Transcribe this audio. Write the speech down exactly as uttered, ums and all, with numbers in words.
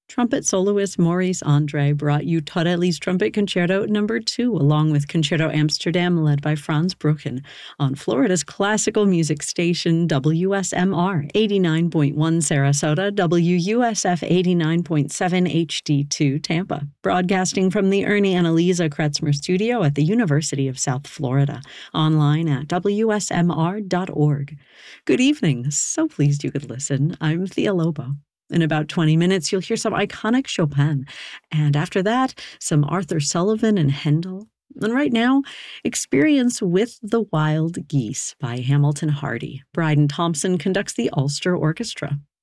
Trumpet soloist Maurice Andre brought you Torelli's Trumpet Concerto number two, along with Concerto Amsterdam, led by Franz Brucken, on Florida's classical music station W S M R eighty-nine point one Sarasota, W U S F eighty-nine point seven H D two Tampa, broadcasting from the Ernie and Eliza Kretzmer studio at the University of South Florida, online at W S M R dot org. Good evening. So pleased you could listen. I'm Thea Lobo. In about twenty minutes, you'll hear some iconic Chopin, and after that, some Arthur Sullivan and Handel. And right now, experience With the Wild Geese by Hamilton Hardy. Bryden Thompson conducts the Ulster Orchestra.